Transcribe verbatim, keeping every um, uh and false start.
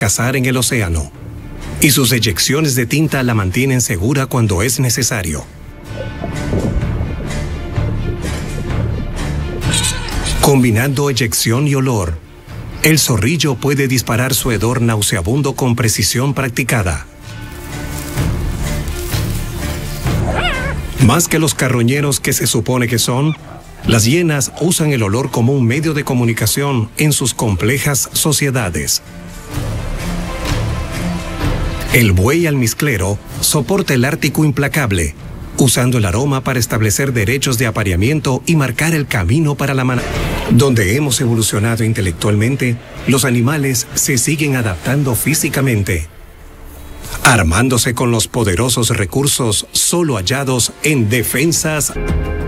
cazar en el océano, y sus eyecciones de tinta la mantienen segura cuando es necesario. Combinando eyección y olor, el zorrillo puede disparar su hedor nauseabundo con precisión practicada. Más que los carroñeros que se supone que son, las hienas usan el olor como un medio de comunicación en sus complejas sociedades. El buey almizclero soporta el Ártico implacable, usando el aroma para establecer derechos de apareamiento y marcar el camino para la manada. Donde hemos evolucionado intelectualmente, los animales se siguen adaptando físicamente, armándose con los poderosos recursos solo hallados en defensas